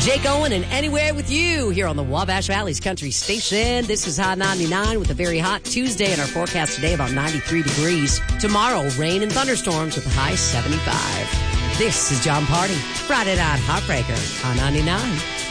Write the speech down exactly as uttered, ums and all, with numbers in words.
Jake Owen and Anywhere With You here on the Wabash Valley's Country Station. This is Hot ninety-nine with a very hot Tuesday in our forecast today, about ninety-three degrees. Tomorrow, rain and thunderstorms with a high seventy-five. This is John Party, Friday Night Heartbreaker on ninety-nine.